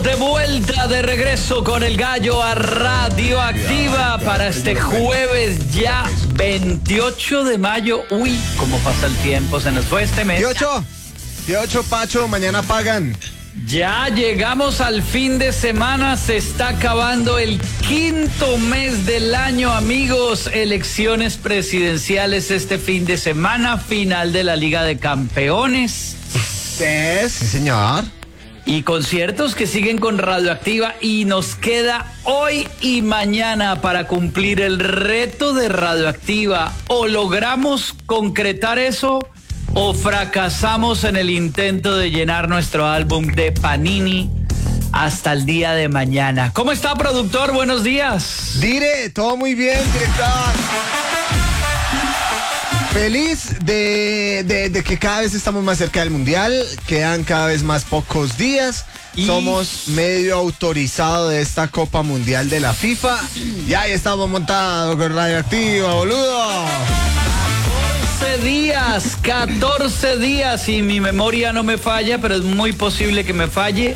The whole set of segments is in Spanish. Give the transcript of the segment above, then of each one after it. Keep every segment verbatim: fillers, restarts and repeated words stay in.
De vuelta, de regreso con el gallo a Radioactiva para este jueves ya veintiocho de mayo. Uy, cómo pasa el tiempo, se nos fue este mes. veintiocho, veintiocho, Pacho, mañana pagan. Ya llegamos al fin de semana, se está acabando el quinto mes del año, amigos. Elecciones presidenciales este fin de semana, final de la Liga de Campeones. Sí, sí, señor. Y conciertos que siguen con Radioactiva y nos queda hoy y mañana para cumplir el reto de Radioactiva. O logramos concretar eso o fracasamos en el intento de llenar nuestro álbum de Panini hasta el día de mañana. ¿Cómo está, productor? Buenos días. Dire, todo muy bien, director. Feliz de, de, de que cada vez estamos más cerca del Mundial, quedan cada vez más pocos días, y... somos medio autorizados de esta Copa Mundial de la FIFA, y ahí estamos montados con Radioactiva, boludo. catorce días, catorce días, y mi memoria no me falla, pero es muy posible que me falle.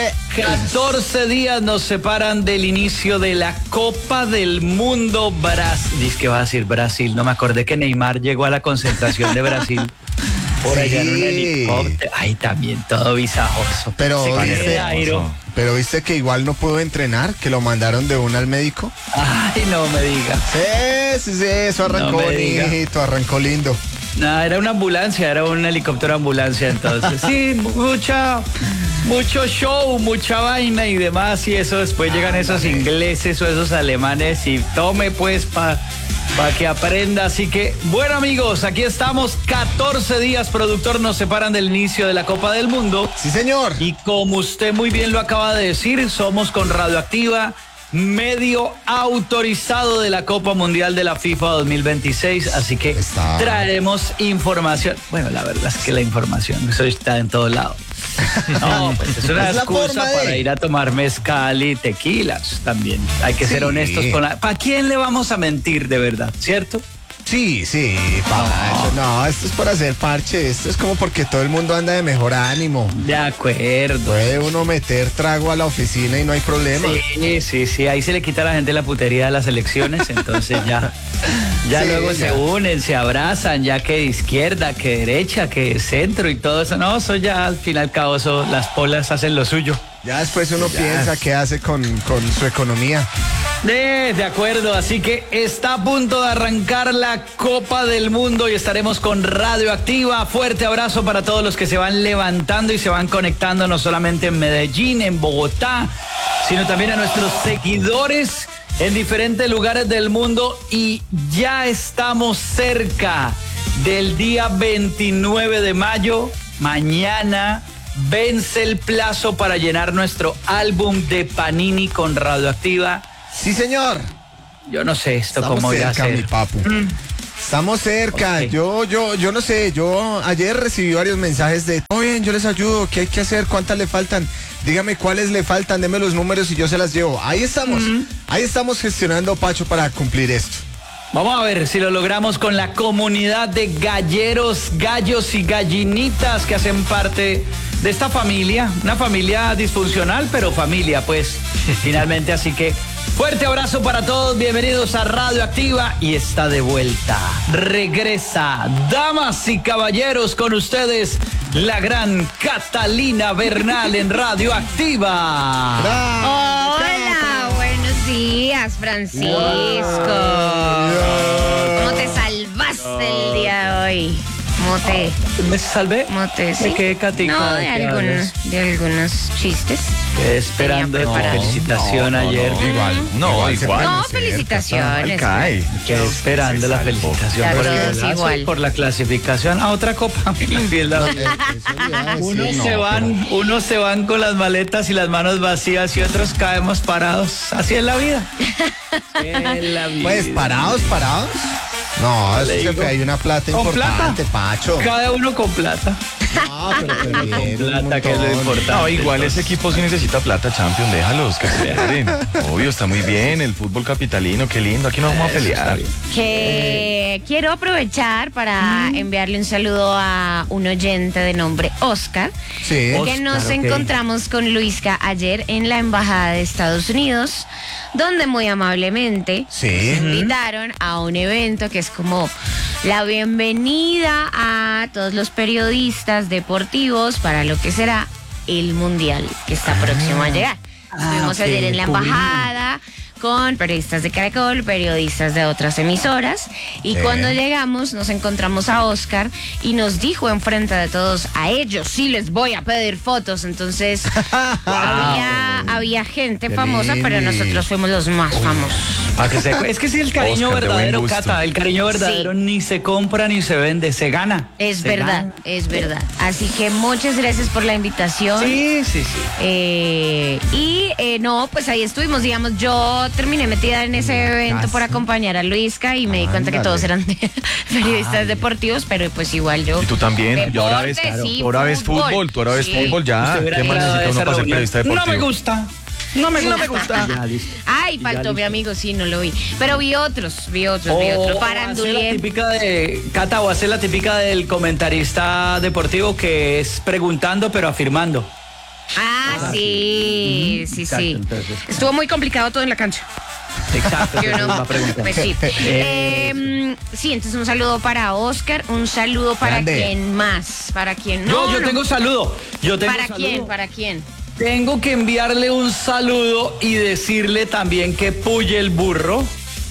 catorce días nos separan del inicio de la Copa del Mundo. Brasil, dice que va a decir Brasil, no me acordé que Neymar llegó a la concentración de Brasil por sí. allá en un helicóptero. Ay, también todo visajoso. Pero viste, pero viste que igual no pudo entrenar, que lo mandaron de una al médico. Ay, no me diga. Sí, sí, sí, eso arrancó no bonito, arrancó lindo. No, era una ambulancia, era un helicóptero ambulancia, entonces. Sí, mucha, mucho show, mucha vaina y demás, y eso después llegan esos ingleses o esos alemanes y tome pues pa, pa que aprenda. Así que, bueno, amigos, aquí estamos, catorce días, productor, nos separan del inicio de la Copa del Mundo. Sí, señor. Y como usted muy bien lo acaba de decir, somos con Radioactiva, medio autorizado de la Copa Mundial de la FIFA dos mil veintiséis, así que está. Traemos información. Bueno, la verdad es que la información, eso está en todos lados. No, pues es una es excusa de... para ir a tomar mezcal y tequilas también. Hay que sí. ser honestos con la... ¿Para quién le vamos a mentir de verdad, cierto? Sí, sí, Pacho, no. no, esto es para hacer parche, esto es como porque todo el mundo anda de mejor ánimo. De acuerdo. Puede uno meter trago a la oficina y no hay problema. Sí, sí, sí, ahí se le quita a la gente la putería de las elecciones, entonces ya, ya sí, luego ya. se unen, se abrazan, ya que de izquierda, que derecha, que centro y todo eso, no, eso ya al fin y al cabo, eso, las polas hacen lo suyo. Ya después uno ya. piensa qué hace con, con su economía. De, de acuerdo, así que está a punto de arrancar la Copa del Mundo y estaremos con Radioactiva. Fuerte abrazo para todos los que se van levantando y se van conectando, no solamente en Medellín, en Bogotá, sino también a nuestros seguidores en diferentes lugares del mundo. Y ya estamos cerca del día veintinueve de mayo, mañana. Vence el plazo para llenar nuestro álbum de Panini con Radioactiva. Sí, señor. Yo no sé esto cómo irá a ser. Mi papu. Mm. Estamos cerca. Okay. Yo, yo, yo no sé. Yo ayer recibí varios mensajes de todo bien, yo les ayudo. ¿Qué hay que hacer? ¿Cuántas le faltan? Dígame cuáles le faltan. Deme los números y yo se las llevo. Ahí estamos. Mm. Ahí estamos gestionando, Pacho, para cumplir esto. Vamos a ver si lo logramos con la comunidad de galleros, gallos y gallinitas que hacen parte de esta familia, una familia disfuncional, pero familia, pues, finalmente. Así que fuerte abrazo para todos, bienvenidos a Radioactiva y está de vuelta. Regresa, damas y caballeros, con ustedes, la gran Catalina Bernal en Radioactiva. Hola, buenos días, Francisco. ¿Cómo te salvaste el día de hoy? ¿Cómo te...? ¿Me salvé? ¿Cómo te...? ¿De qué, Catica? No, de algunos, de algunos chistes. Quedé esperando la felicitación no, no, ayer. No, igual, no, igual. igual. No, felicitaciones. Cae. Quedé esperando la felicitación la por el golazo igual. por la clasificación a otra copa. Unos se van, unos se van con las maletas y las manos vacías y otros caemos parados. Así es la vida. Es la vida. Pues parados, parados. No, eso es que hay una plata ¿Con importante, plata? Pacho. Cada uno con plata. Ah, pero perdieron un Plata, que es lo montón. importante. No, igual ese equipo sí necesita plata, Champion, déjalos que peleen. Obvio, está muy bien, el fútbol capitalino, qué lindo, aquí nos vamos a pelear. Que quiero aprovechar para enviarle un saludo a un oyente de nombre Oscar, Sí. que nos Oscar, ok. encontramos con Luisca ayer en la Embajada de Estados Unidos, donde muy amablemente Sí. nos invitaron a un evento que es como la bienvenida a todos los periodistas deportivos para lo que será el Mundial que está próximo a llegar. Estuvimos ok, ayer en la cubrimos. embajada con periodistas de Caracol, periodistas de otras emisoras, y Sí. cuando llegamos nos encontramos a Oscar y nos dijo enfrente de todos: a ellos sí les voy a pedir fotos. Entonces había, había gente Qué famosa, pero lindo. nosotros fuimos los más famosos. Para que se- es que si el cariño Oscar, de buen verdadero, gusto. Cata, el cariño verdadero ni se compra ni se vende, se gana. Es Se verdad, gana. es verdad. Así que muchas gracias por la invitación. Sí, sí, sí. Eh, y eh, no, pues ahí estuvimos, digamos, yo terminé metida en ese evento por acompañar a Luisca y me di cuenta que Ándale. todos eran periodistas deportivos, pero pues igual yo. Y tú también, y ahora ves, Deporte, sí, tú ahora ves fútbol, tú ahora ves Sí. fútbol, ya. Usted hubiera ¿Qué más llegado a necesita uno esa para ser reunión. periodista No deportivo? me gusta. No me, no me gusta. Ya, listo. Ay, Y ya faltó mi listo. amigo, sí, no lo vi. Pero vi otros, vi otros, vi otros. O hacer la Farandulier. típica de Cata, o hacer la típica del comentarista deportivo que es preguntando pero afirmando. Ah, sí, sí, Exacto, sí. entonces. Estuvo muy complicado todo en la cancha. Exacto. Yo entonces no. va a preguntar. Pues sí. Eh, Eh, sí, entonces un saludo para Oscar, un saludo para Grande. quién más, para quién no. yo, yo no. tengo saludo. Yo tengo ¿Para saludo. quién? ¿Para quién? Tengo que enviarle un saludo y decirle también que puye el burro.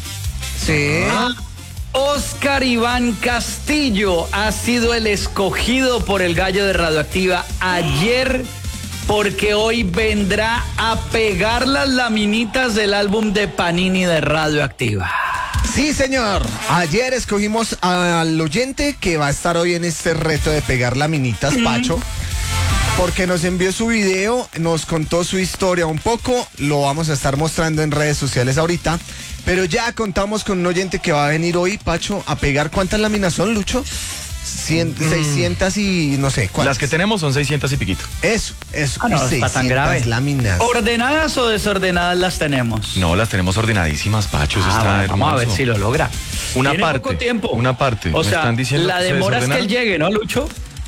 Sí. Ah, Oscar Iván Castillo ha sido el escogido por el Gallo de Radioactiva ayer porque hoy vendrá a pegar las laminitas del álbum de Panini de Radioactiva. Sí, señor. Ayer escogimos al oyente que va a estar hoy en este reto de pegar laminitas, Pacho. Porque nos envió su video, nos contó su historia un poco, lo vamos a estar mostrando en redes sociales ahorita, pero ya contamos con un oyente que va a venir hoy, Pacho, a pegar. ¿Cuántas láminas son, Lucho? Cien, seiscientas y no sé cuántas. Las que tenemos son seiscientas y piquito. Eso, eso. Ah, no, y está tan seiscientas grave. láminas. ¿Ordenadas o desordenadas las tenemos? No, las tenemos ordenadísimas, Pacho, eso Ah, está bueno, vamos a ver hermoso. si lo logra. Una Tiene parte, poco tiempo. una parte. O ¿Me sea, están diciendo la que se demora es que él desordenaron? llegue, ¿no, Lucho?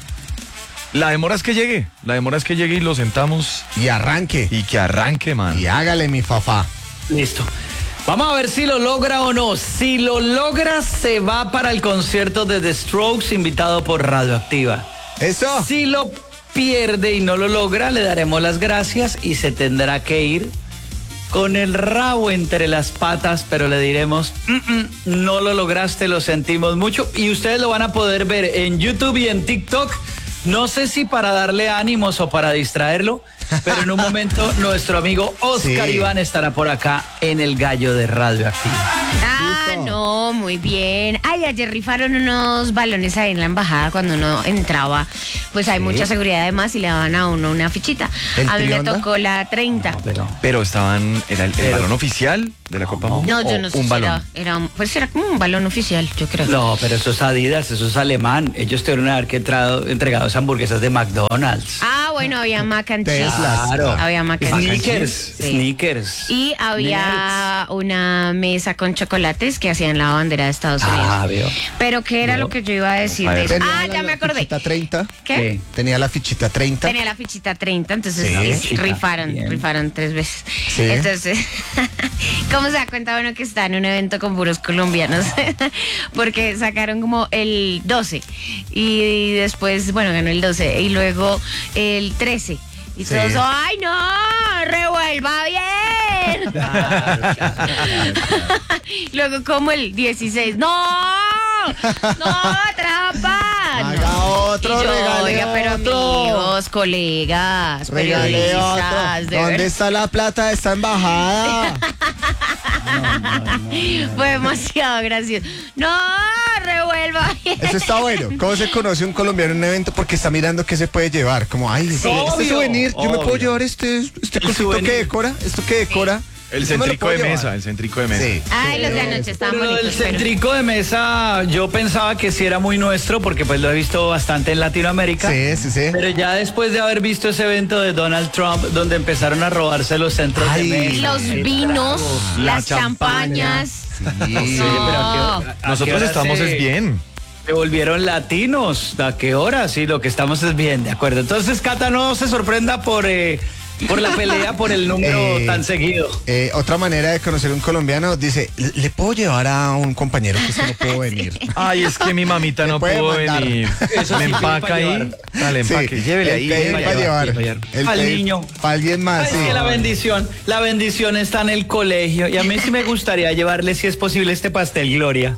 La demora es que llegue, la demora es que llegue y lo sentamos Y arranque. y que arranque, man. Y hágale, mi fafá. Listo. Vamos a ver si lo logra o no. Si lo logra, se va para el concierto de The Strokes, invitado por Radioactiva. Eso. Si lo pierde y no lo logra, le daremos las gracias y se tendrá que ir con el rabo entre las patas, pero le diremos, "Mm, mm, no lo lograste, lo sentimos mucho", y ustedes lo van a poder ver en YouTube y en TikTok. No sé si para darle ánimos o para distraerlo, pero en un momento nuestro amigo Oscar Sí. Iván estará por acá en el Gallo de Radioactiva. Ah, Listo. no, muy bien. Ay, ayer rifaron unos balones ahí en la embajada cuando uno entraba. Pues hay mucha seguridad además y le daban a uno una fichita. ¿El A mí me Trionda? tocó la treinta. Pero Pero estaban, ¿era el, el Pero- balón oficial de la Copa Mundial? No, yo ¿O no sé un si balón? era, era un- pues era como un balón oficial, yo creo. no, pero eso es Adidas, eso es alemán. Ellos tuvieron que haber que entrado, entregado esas hamburguesas de McDonald's. Ah, bueno, había mac and cheese. Teslas. Claro. Había mac and cheese. Sneakers, Sí. sneakers. Y había una mesa con chocolates que hacían la bandera de Estados Unidos. Ah, veo. Pero ¿qué era No. lo que yo iba a decir A de ver. eso? Tenía Ah, la- ya me la acordé. fichita treinta. ¿Qué? Sí. Tenía la fichita treinta. Tenía la fichita treinta, entonces Sí. es- Fichita, rifaron, bien. rifaron tres veces. Sí. Entonces, ¿cómo se da cuenta uno que está en un evento con puros colombianos? Porque sacaron como el doce y después, bueno, ganó el doce y luego el trece. Y Sí. todos, ¡ay no! ¡Revuelva bien! Luego como el dieciséis, ¡no! ¡No, trampa! Haga No. otro, Y yo, regale oiga, pero otro. amigos, colegas, Regale periodistas, otro. de ¿Dónde verdad. está la plata de esta embajada? Fue demasiado gracioso. ¡No! ¡Revuelva bien! Eso está bueno. ¿Cómo se conoce un colombiano en un evento? Porque está mirando qué se puede llevar. Como, ay, este, este Obvio, souvenir, yo me puedo obvio. llevar este, este El cosito souvenir. que decora, esto que decora. El Usted me lo centrico puede de llevar. mesa, el centrico de mesa. Sí. Ay, los de anoche estaban Pero el bonitos. pero- centrico de mesa, yo pensaba que sí era muy nuestro, porque pues lo he visto bastante en Latinoamérica. Sí, sí, sí. Pero ya después de haber visto ese evento de Donald Trump, donde empezaron a robarse los centros Ay, de mesa. Los vinos, La las champaña. champañas. Sí. Oye, pero ¿a qué- a qué Nosotros hora estamos se- es bien. Se volvieron latinos. ¿A qué hora? Sí, lo que estamos es bien, de acuerdo. Entonces, Cata, no se sorprenda por, eh, por la pelea, por el número Eh, tan seguido. Eh, otra manera de conocer un colombiano dice, ¿le, le puedo llevar a un compañero que es que no puedo venir? Ay, es que mi mamita no puede pudo mandar. venir. Eso Me sí, empaca para ahí. llevar. Dale, Sí, empaque. Llévele el ahí. pedir llévele para ahí. llevar. para llevar. El Al pedir niño. Para alguien más, Ay, sí. es que la bendición, la bendición está en el colegio. Y a mí sí me gustaría llevarle, si es posible, este pastel Gloria.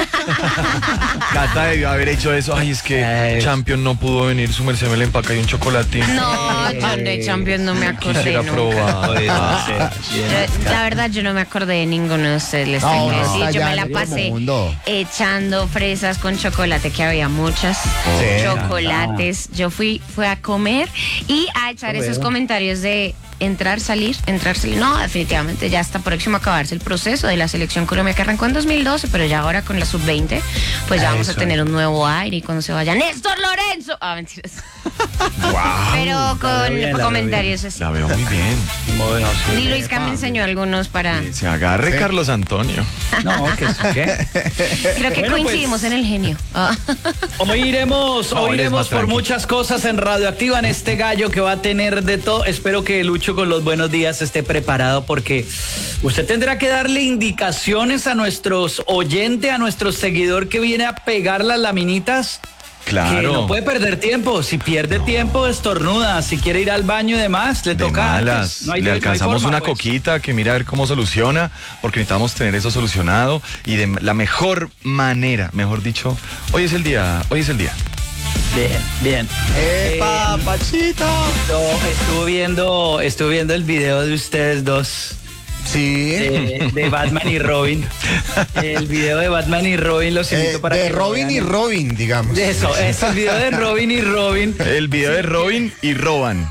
Cata debió haber hecho eso. Ay, es que Ay. Champion no pudo venir. Su merced me le empaca y un chocolatín. No, yo de Champions no me acordé Quisiera nunca. probar. Ah, Yo- la verdad, yo no me acordé de ninguno de ustedes. Les No, tengo que no, decir. está Yo ya me la en el pasé mundo. echando fresas con chocolate, que había muchas. Sí. Chocolates. Yo fui, fui a comer y a echar esos comentarios de entrar, salir, entrar, salir. No, definitivamente ya está próximo a acabarse el proceso de la selección Colombia, que arrancó en dos mil doce, pero ya ahora con la sub veinte, pues ya vamos a Eso. tener un nuevo aire y cuando se vaya Néstor Lorenzo. Ah, mentiras. Wow. Pero la veo bien, con la comentarios así. La veo muy bien. Bueno, sí. Y Luisca me enseñó algunos para... Se agarre Carlos Antonio. No, que sí, ¿qué? Creo que Bueno, pues- coincidimos en el genio. Ah. Hoy iremos, No, hoy eres iremos más por tranqui. muchas cosas en Radioactiva, en este gallo que va a tener de todo. Espero que Lucho con los buenos días esté preparado, porque usted tendrá que darle indicaciones a nuestros oyentes, a nuestro seguidor que viene a pegar las laminitas. Que Claro. no puede perder tiempo. Si pierde tiempo, estornuda. Si quiere ir al baño y demás, le De toca malas. antes. No hay- Le no hay alcanzamos forma, una pues. coquita que mira a ver cómo soluciona, porque necesitamos tener eso solucionado y de la mejor manera, mejor dicho, hoy es el día, hoy es el día. Bien, bien. ¡Epa, Eh, Pachito! no, estuve viendo, estuve viendo el video de ustedes dos. Sí. de, de Batman y Robin. El video de Batman y Robin los invito Eh, para de que lo Robin y vean. Robin, digamos. Eso, es el video de Robin y Robin. El video de Robin y roban.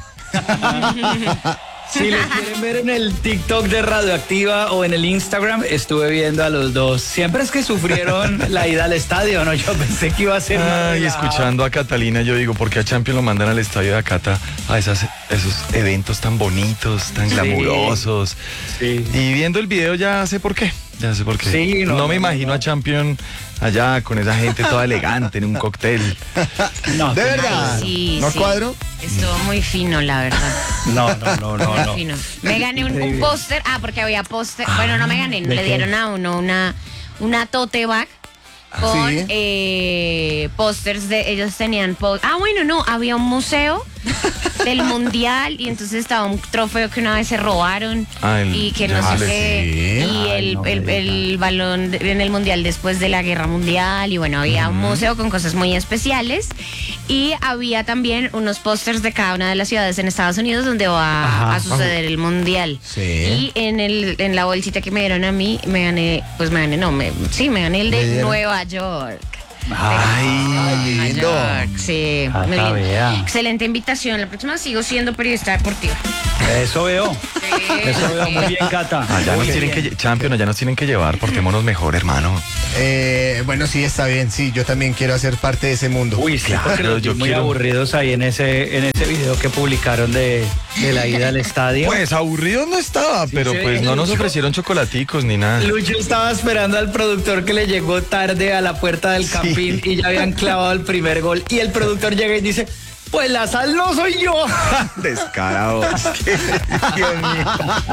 Si lo quieren ver en el TikTok de Radioactiva o en el Instagram, estuve viendo a los dos. Siempre es que sufrieron la ida al estadio, ¿no? Yo pensé que iba a ser más Ay, relajado. escuchando a Catalina, yo digo, ¿por qué a Champion lo mandan al estadio de Acata a esas, esos eventos tan bonitos, tan Sí. glamurosos? Sí. Y viendo el video ya sé por qué. Ya sé por qué. Sí, no, no, no, me imagino no. a Champion allá con esa gente toda elegante en un cóctel. No, ¿De verdad? Sí, ¿No sí. cuadro? Estuvo muy fino, la verdad. no, no, no, no, Muy no. fino. Me gané un, un Increíble. póster. Ah, porque había póster. Bueno, no me gané. ¿de Le qué? dieron a uno una, una tote bag con Sí. eh, pósters de. Ellos tenían. po- Ah, bueno, no. Había un museo del mundial y entonces estaba un trofeo que una vez se robaron Ah, el- y que no ya sé le- qué. sí. Y Ay, el, no me el, diga. el balón de- en el mundial después de la guerra mundial. Y bueno, había un museo con cosas muy especiales. Y había también unos pósters de cada una de las ciudades en Estados Unidos donde va Ajá. a suceder el mundial. Sí. Y en el en la bolsita que me dieron a mí, me gané, pues me gané, no, me, sí, me gané el ¿Le de dieron? Nueva York. Ay, Nueva lindo. York, sí. Ah, muy está lindo. bien. Excelente invitación. La próxima sigo siendo periodista deportiva. Eso veo. Eso veo muy bien, Cata. Allá nos Muy tienen bien. que, lle- Champion, allá nos tienen que llevar, portémonos mejor, hermano. Eh, bueno, sí, está bien. Sí, yo también quiero hacer parte de ese mundo. Uy, sí, porque Claro, los vi yo muy quiero- aburridos ahí en ese, en ese video que publicaron de, de la ida al estadio. Pues aburrido no estaba, pero sí, pues no nos Lucho. ofrecieron chocolaticos ni nada. Lucho estaba esperando al productor que le llegó tarde a la puerta del campín y ya habían clavado el primer gol. Y el productor llega y dice, pues la sal no soy yo. Descarado. Dios mío.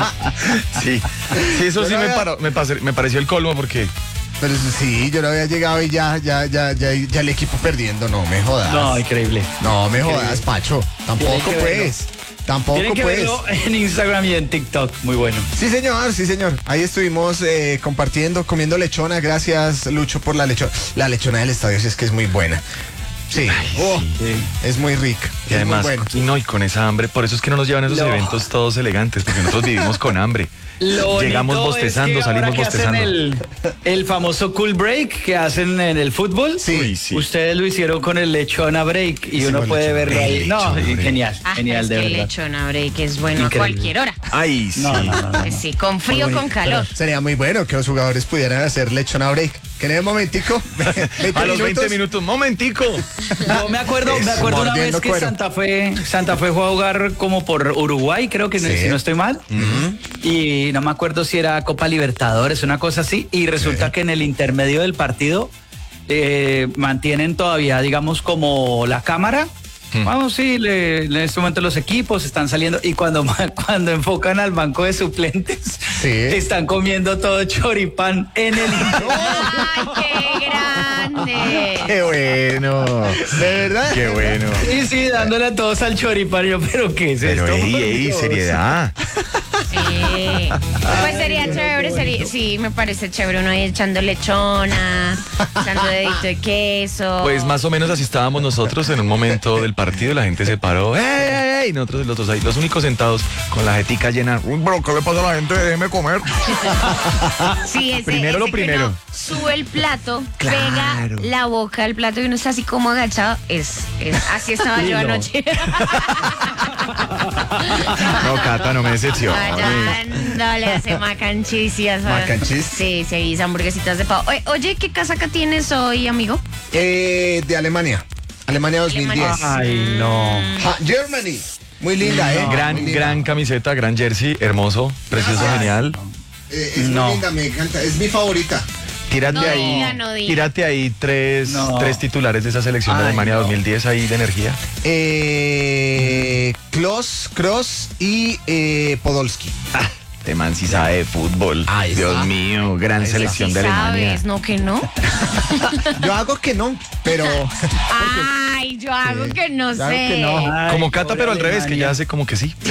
Sí, sí, eso sí me, paró- me, pasé- me pareció el colmo porque Pero eso sí, yo no había llegado y ya, ya, ya, ya, ya el equipo perdiendo. No me jodas. No, increíble. No me jodas, Pacho. Tampoco Tiene que verlo. pues. Tampoco Tienen que pues. verlo en Instagram y en TikTok. Muy bueno. Sí, señor, sí, señor. Ahí estuvimos eh, compartiendo, comiendo lechona. Gracias, Lucho, por la lechona. La lechona del estadio sí es que es muy buena. Sí, oh, Sí. es muy rica. Y es además, muy bueno. y no, y con esa hambre, por eso es que no nos llevan a esos No. eventos todos elegantes, porque nosotros vivimos con hambre. Lo Llegamos bonito bostezando, es que ahora salimos que hacen bostezando. El, el famoso cool break que hacen en el fútbol. Sí. Uy, sí. Ustedes lo hicieron con el lechona break y uno Hicimos puede lechona verlo break. ahí. No, Lechona break. genial, Ah, genial es de que el verdad. lechona break es bueno a Increíble. cualquier hora. Ay, sí. No, no, no, no. Pues sí, con frío, con calor. Sería muy bueno que los jugadores pudieran hacer lechona break. Que en el momentico, veinte A los veinte minutos, minutos, momentico. Yo me acuerdo, me Eso, acuerdo una mordiendo vez que cuero. Santa Fe, Santa Fe fue a jugar como por Uruguay, creo que no, Sí. si no estoy mal. Y no me acuerdo si era Copa Libertadores, una cosa así. Y resulta Sí. que en el intermedio del partido eh, mantienen todavía, digamos, como la cámara. Vamos, sí, le- en este momento los equipos están saliendo y cuando, cuando enfocan al banco de suplentes, Sí. están comiendo todo choripán en el ¡Ay, qué grande! Qué bueno. De verdad. Qué bueno. Sí, sí, dándole a todos al choripán. Yo, pero ¿qué es Pero, esto? ey, por ey, Dios? seriedad. Sí. Pues sería chévere, sería, sí, me parece chévere uno ahí echando lechona, echando dedito de queso. Pues más o menos así estábamos nosotros en un momento del partido, la gente se paró, ¡ey, ey, ey! Y nosotros los otros ahí, los únicos sentados con la jetica llena. Uy, bro, ¿qué le pasa a la gente? Déjeme comer. Sí, ese- primero lo ese que primero. uno sube el plato, Claro. pega la boca al plato y uno está así como agachado. Es, es así estaba yo Sí, no. anoche. No, Cata, no me decepciones. Dándole a ese mac and cheese y a esa- Mac and cheese. Sí, sí, esas hamburguesitas de pavo. Oye, oye, ¿qué casaca tienes hoy, amigo? Eh, de Alemania. Alemania dos mil diez. Alemania. Ay, no. Ja, Germany. Muy linda, ¿eh? Gran, Muy linda. gran camiseta, gran jersey, hermoso, precioso, Gracias. genial. Eh, es No. muy linda, me encanta. Es mi favorita. Tírate No ahí, diga, no diga. tírate ahí tres, No. tres titulares de esa selección de Ay, Alemania no. dos mil diez ahí de energía. Eh, Klos, Kroos y eh, Podolski. Ah, este man sí sabe de fútbol. Ahí Dios está. mío, gran Ahí está. selección Sí de Alemania. sabes, ¿no que no? Yo hago que no, pero Ay, yo hago que no Claro sé. que no. Ay, Como Cata, pobre pero al revés, que Alemania. ya hace como que sí.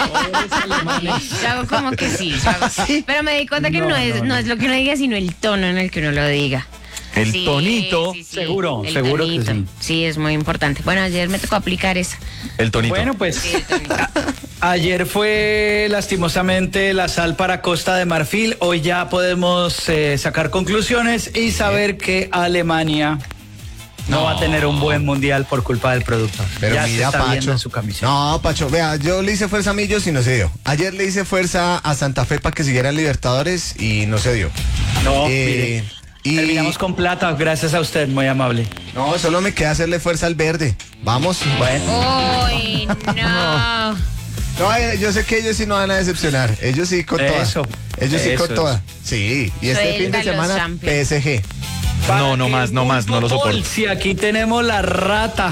Yo hago como que sí. yo hago- Pero me di cuenta que no, No, es, no, no no. es lo que uno diga, sino el tono en el que uno lo diga. El Sí, tonito, sí, sí, Seguro, el seguro que tonito. sí. Sí, es muy importante. Bueno, ayer me tocó aplicar esa. el tonito. Bueno, pues Sí, el tonito. ayer fue lastimosamente la sal para Costa de Marfil. Hoy ya podemos eh, sacar conclusiones y saber que Alemania no, va a tener un buen mundial por culpa del productor. Pero ya se mira, está viendo Pacho. en su camiseta. No, Pacho, vea, yo le hice fuerza a Millos y no se dio. Ayer le hice fuerza a Santa Fe para que siguieran Libertadores y no se dio. No, Eh, mire. y- Terminamos con plata, gracias a usted, muy amable. No, solo me queda hacerle fuerza al verde. Vamos. Bueno, Uy, no. No, eh, yo sé que ellos sí no van a decepcionar. Ellos sí con toda. Eso, Ellos sí eso con es. toda. Sí, y este fin de Suéltalos, semana Champions. P S G. No, no ¿para más, qué no más, no lo fútbol? soporto. Si aquí tenemos la rata.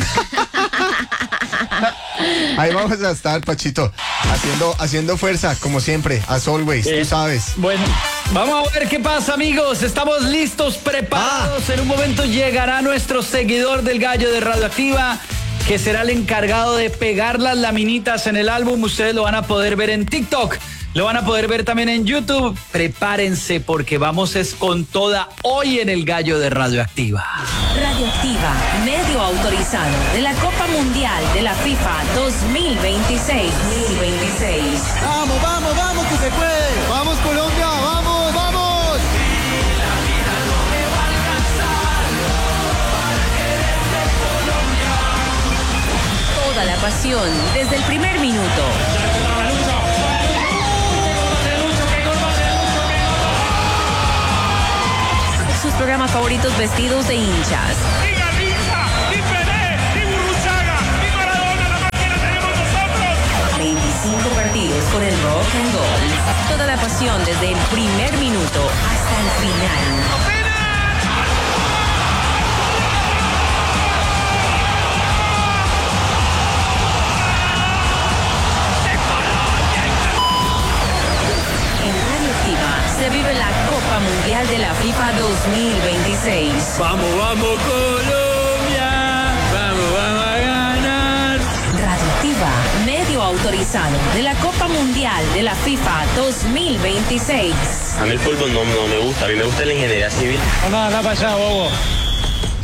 Ahí vamos a estar, Pachito, haciendo, haciendo fuerza, como siempre, as always, Eh, tú sabes. Bueno, vamos a ver qué pasa, amigos. Estamos listos, preparados. En un momento llegará nuestro seguidor del Gallo de Radioactiva, que será el encargado de pegar las laminitas en el álbum. Ustedes lo van a poder ver en TikTok. Lo van a poder ver también en YouTube. Prepárense porque vamos es con toda hoy en el Gallo de Radioactiva. Radioactiva, medio autorizado de la Copa Mundial de la FIFA dos mil veintiséis. dos mil veintiséis. Vamos, vamos, vamos, que se puede. Vamos, Colombia, vamos, vamos. Toda la pasión desde el primer minuto. Sus programas favoritos vestidos de hinchas. Ni Garrincha, ni Pelé, ni Burruchaga, ni Maradona, la máquina tenemos nosotros. veinticinco partidos con el rock and roll. Toda la pasión desde el primer minuto hasta el final. En Radioactiva se vive la Copa Mundial de la FIFA dos mil veintiséis. Vamos, vamos, Colombia. Vamos, vamos a ganar. Radioactiva, medio autorizado de la Copa Mundial de la FIFA dos mil veintiséis. A mí el fútbol no, no me gusta, a mí me gusta la ingeniería civil. Anda, anda para allá, bobo.